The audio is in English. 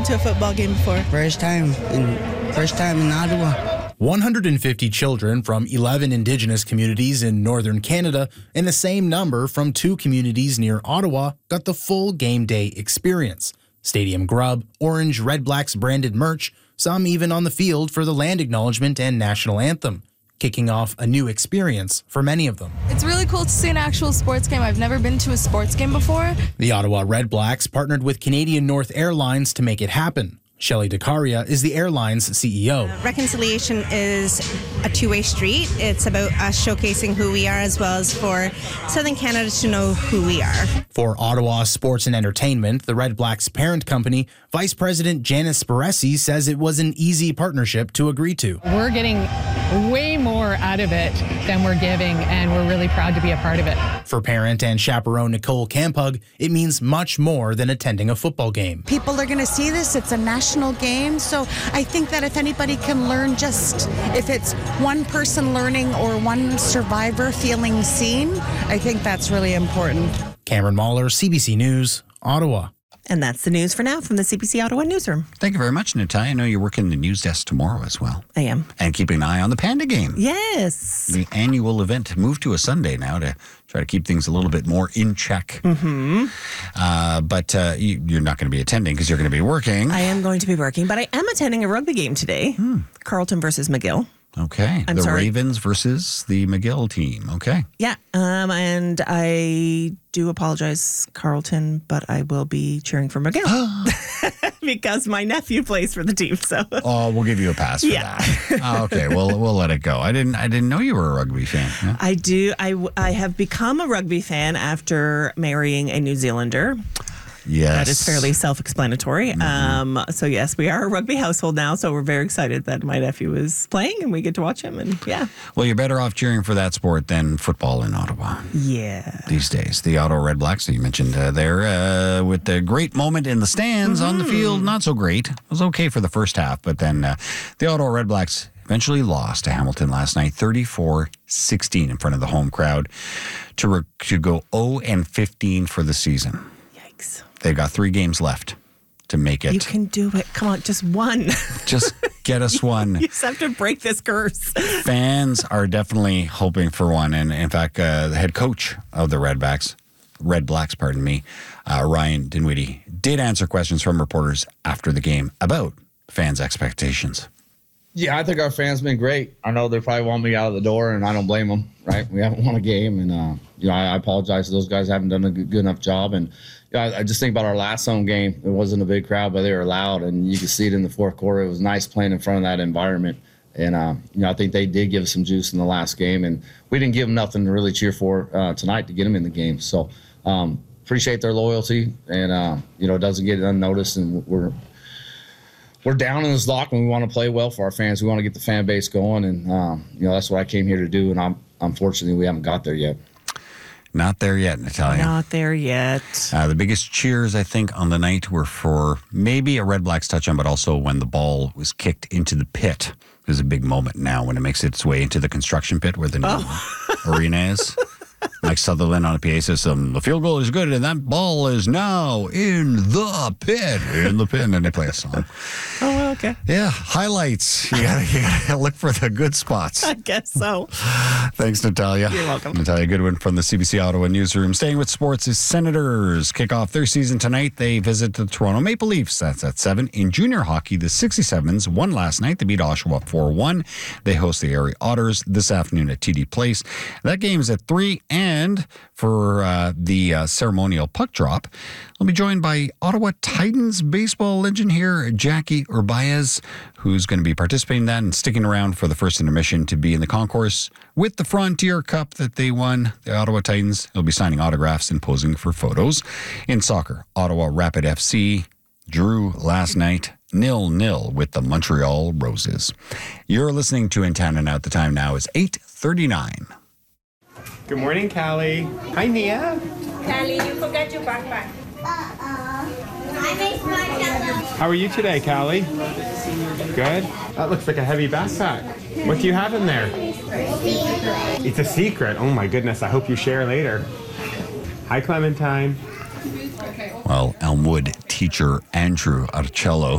to a football game before. First time in Ottawa. 150 children from 11 Indigenous communities in northern Canada and the same number from 2 communities near Ottawa got the full game day experience. Stadium grub, orange, red, blacks branded merch, some even on the field for the land acknowledgement and national anthem, kicking off a new experience for many of them. It's really cool to see an actual sports game. I've never been to a sports game before. The Ottawa Red Blacks partnered with Canadian North Airlines to make it happen. Shelley DeCaria is the airline's CEO. Reconciliation is a two-way street. It's about us showcasing who we are as well as for Southern Canada to know who we are. For Ottawa Sports and Entertainment, the Red Blacks' parent company, Vice President Janice Baresi says it was an easy partnership to agree to. We're getting way more out of it than we're giving, and we're really proud to be a part of it. For parent and chaperone Nicole Campug, it means much more than attending a football game. People are going to see this. It's a national game, so I think that if anybody can learn, just if it's one person learning or one survivor feeling seen, I think that's really important. Cameron Mahler, CBC News, Ottawa. And that's the news for now from the CBC Ottawa newsroom. Thank you very much, Natalia. I know you're working the news desk tomorrow as well. I am. And keeping an eye on the Panda game. Yes. The annual event moved to a Sunday now to try to keep things a little bit more in check. Mm-hmm. But you're not going to be attending because you're going to be working. I am going to be working, but I am attending a rugby game today. Carleton versus McGill. Okay. I'm sorry. Ravens versus the McGill team. Okay. Yeah. And I do apologize, Carleton, but I will be cheering for McGill because my nephew plays for the team. So. Oh, we'll give you a pass for that. Oh, okay. We'll let it go. I didn't know you were a rugby fan. Yeah? I do. I have become a rugby fan after marrying a New Zealander. Yes. That is fairly self-explanatory. Mm-hmm. So yes, we are a rugby household now. So we're very excited that my nephew is playing and we get to watch him. And yeah. Well, you're better off cheering for that sport than football in Ottawa. Yeah. These days. The Ottawa Red Blacks that you mentioned there with the great moment in the stands on the field. Not so great. It was okay for the first half. But then the Ottawa Red Blacks eventually lost to Hamilton last night, 34-16 in front of the home crowd to go 0-15 for the season. Yikes. They've got 3 games left to make it. You can do it. Come on, just one. Just get us one. You just have to break this curse. Fans are definitely hoping for one. And in fact, the head coach of the Red Blacks, Ryan Dinwiddie, did answer questions from reporters after the game about fans' expectations. Yeah, I think our fans been great. I know they probably want me out of the door, and I don't blame them, right? We haven't won a game, and I apologize to those guys who haven't done a good enough job. And I just think about our last home game. It wasn't a big crowd, but they were loud, and you could see it in the fourth quarter. It was nice playing in front of that environment. And, I think they did give us some juice in the last game, and we didn't give them nothing to really cheer for tonight to get them in the game. So appreciate their loyalty, and, it doesn't get unnoticed, and we're down in this lock and we want to play well for our fans. We want to get the fan base going, and that's what I came here to do. And unfortunately, we haven't got there yet. Not there yet, Natalia. Not there yet. The biggest cheers, I think, on the night were for maybe a Red Blacks touchdown, but also when the ball was kicked into the pit. There's a big moment now when it makes its way into the construction pit where the new arena is. Mike Sutherland on a PA system. The field goal is good, and that ball is now in the pit. And then they play a song. Oh, well, okay. Yeah, highlights. You gotta look for the good spots. I guess so. Thanks, Natalia. You're welcome. Natalia Goodwin from the CBC Ottawa newsroom. Staying with sports is Senators kick off their season tonight. They visit the Toronto Maple Leafs. That's at 7. In junior hockey, the 67s won last night. They beat Oshawa 4-1. They host the Erie Otters this afternoon at TD Place. That game is at 3. And for the ceremonial puck drop, we'll be joined by Ottawa Titans baseball legend here, Jackie Urbaez, who's going to be participating in that and sticking around for the first intermission to be in the concourse with the Frontier Cup that they won, the Ottawa Titans. He'll be signing autographs and posing for photos. In soccer, Ottawa Rapid FC drew last night 0-0 with the Montreal Roses. You're listening to In Town and Out. The time now is 8:39. Good morning, Callie. Hi, Nia. Callie, you forgot your backpack. I made my How are you today, Callie? Good. That looks like a heavy backpack. What do you have in there? It's a secret. Oh my goodness. I hope you share later. Hi, Clementine. Well, Elmwood teacher Andrew Arcello